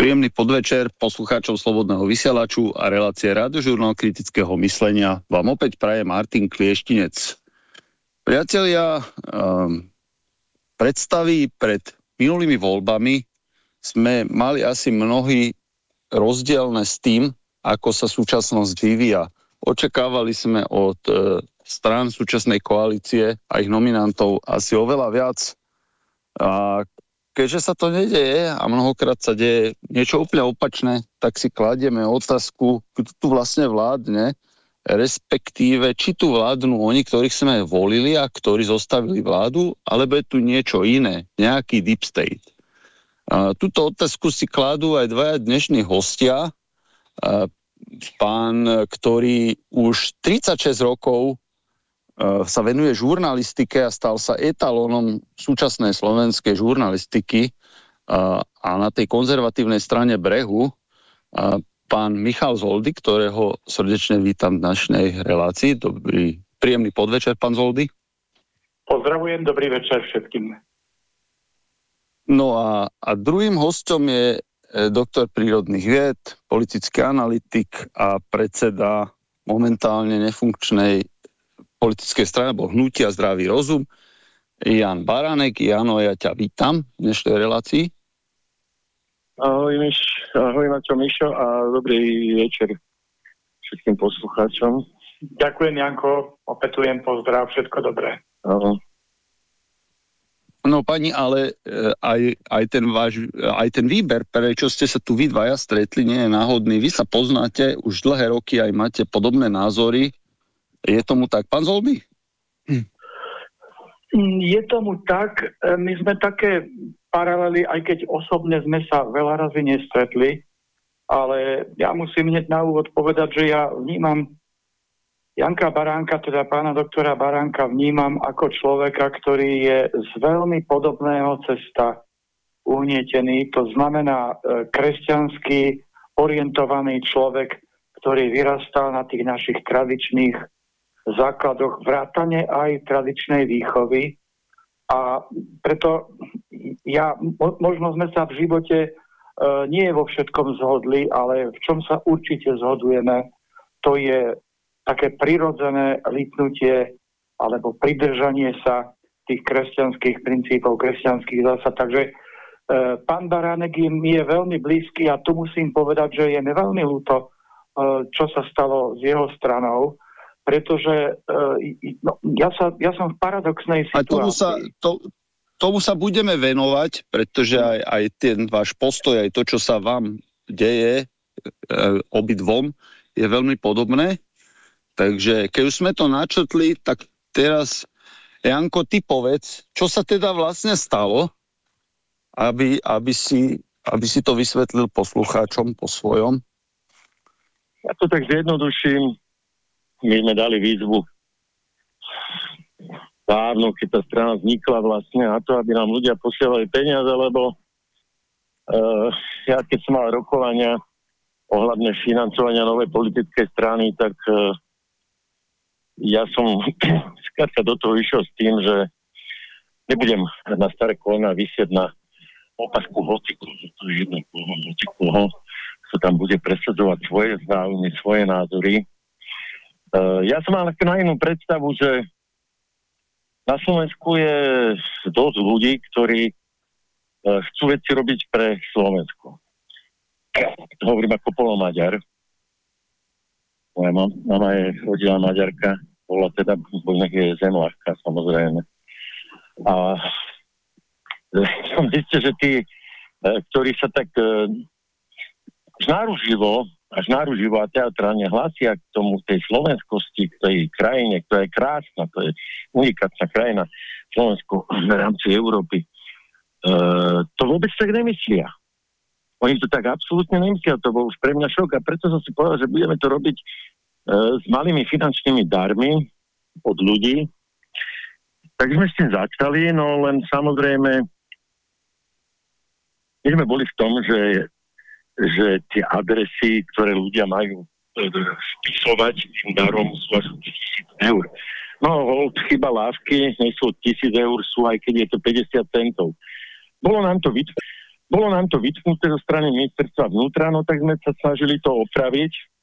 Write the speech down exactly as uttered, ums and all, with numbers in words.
Príjemný podvečer poslucháčov Slobodného vysielaču a relácie Radiožurnál kritického myslenia vám opäť praje Martin Klieštinec. Priatelia, um, predstavy pred minulými voľbami sme mali asi mnohí rozdielne s tým, ako sa súčasnosť vyvíja. Očakávali sme od e, strán súčasnej koalície a ich nominantov asi oveľa viac. A keďže sa to nedeje a mnohokrát sa deje niečo úplne opačné, tak si kladieme otázku, kto tu vlastne vládne, respektíve či tu vládnu oni, ktorých sme volili a ktorí zostavili vládu, alebo je tu niečo iné, nejaký deep state. A túto otázku si kladú aj dvaja dnešní hostia. A pán, ktorý už tridsaťšesť rokov sa venuje žurnalistike a stal sa etalónom súčasnej slovenskej žurnalistiky a, a na tej konzervatívnej strane brehu a pán Michal Zoldy, ktorého srdečne vítam v dnešnej relácii. Dobrý, príjemný podvečer, pán Zoldy. Pozdravujem, dobrý večer všetkým. No a, a druhým hosťom je doktor prírodných vied, politický analytik a predseda momentálne nefunkčnej politickej strany, alebo hnutia Zdravý rozum, Jan Baránek. Jano, ja ťa vítam v dnešnej relácii. Ahoj, Miš, ahoj Maťo, Mišo a dobrý večer všetkým poslucháčom. Ďakujem, Janko, opätujem pozdrav, všetko dobré. Ahoj. No pani, ale aj, aj, ten váš, aj ten výber, prečo ste sa tu vy dvaja stretli, nie je náhodný. Vy sa poznáte už dlhé roky, aj máte podobné názory. Je tomu tak, pán Zolby? Hm. Je tomu tak. My sme také paralely, aj keď osobne sme sa veľa razy nestretli, ale ja musím hneď na úvod povedať, že ja vnímam Janka Baránka, teda pána doktora Baránka, vnímam ako človeka, ktorý je z veľmi podobného cesta uhnietený. To znamená kresťanský orientovaný človek, ktorý vyrastal na tých našich tradičných základoch vrátane aj tradičnej výchovy. A preto ja, možno sme sa v živote e, nie vo všetkom zhodli, ale v čom sa určite zhodujeme, to je také prirodzené lipnutie alebo pridržanie sa tých kresťanských princípov, kresťanských zásad. Takže e, pán Baránek mi je veľmi blízky a tu musím povedať, že je mi veľmi ľúto, e, čo sa stalo s jeho stranou, pretože uh, no, ja, sa, ja som v paradoxnej situácii. A tomu sa, to, tomu sa budeme venovať, pretože aj, aj ten váš postoj, aj to, čo sa vám deje e, obidvom, je veľmi podobné. Takže keď už sme to načetli, tak teraz, Janko, ty povedz, čo sa teda vlastne stalo, aby, aby, si, aby si to vysvetlil poslucháčom po svojom. Ja to tak zjednoduším. My sme dali výzvu dávno, keď tá strana vznikla vlastne na to, aby nám ľudia posielali peniaze, lebo uh, ja keď som mal rokovania ohľadne financovania novej politickej strany, tak uh, ja som skrátka do toho išiel s tým, že nebudem na staré kolena vysieť na opasku hociku, to je jedno koho, hocikoho, kto tam bude presadzovať svoje záujmy, svoje názory. Uh, ja som mal na inú predstavu, že na Slovensku je dosť ľudí, ktorí uh, chcú veci robiť pre Slovensko. To hovorím ako polomaďar. Moja mam, mama je rodila Maďarka, bola teda, nech je zem ľahká, samozrejme. A som zistil, že tí, uh, ktorí sa tak uh, náruživo až náruživo a teatrálne hlasia k tomu tej slovenskosti, k tej krajine, ktorá je krásna, to je unikátna krajina Slovensko v rámci Európy. E, to vôbec tak nemyslia. Oni to tak absolútne nemyslia, to bol už pre mňa šok a preto som si povedal, že budeme to robiť e, s malými finančnými darmi od ľudí. Tak sme s tým začali, no len samozrejme my sme boli v tom, že že tie adresy, ktoré ľudia majú spisovať tým darom, sú až tisíc eur. No, hold, chyba lávky, nie sú tisíc eur, sú aj keď je to päťdesiat centov. Bolo nám to vyt... bolo nám to vytknuté zo strany ministerstva vnútra, no tak sme sa snažili to opraviť.